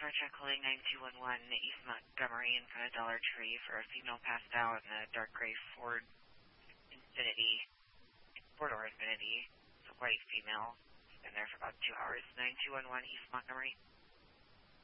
check calling 9211 East Montgomery in front of Dollar Tree for a female passed out in a dark gray Ford Infiniti, four-door Infiniti. It's a white female. She's been there for about 2 hours. 9211 East Montgomery.